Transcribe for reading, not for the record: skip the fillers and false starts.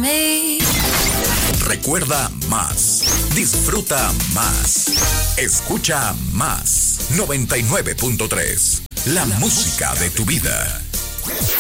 me. Recuerda más. Disfruta más. Escucha más. 99.3. La música de tu vida.